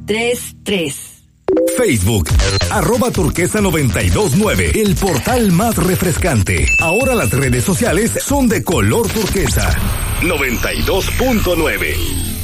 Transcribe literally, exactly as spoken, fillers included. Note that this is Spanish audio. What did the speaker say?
tres tres. Facebook, arroba turquesa noventa y dos nueve, el portal más refrescante. Ahora las redes sociales son de color turquesa. noventa y dos punto nueve.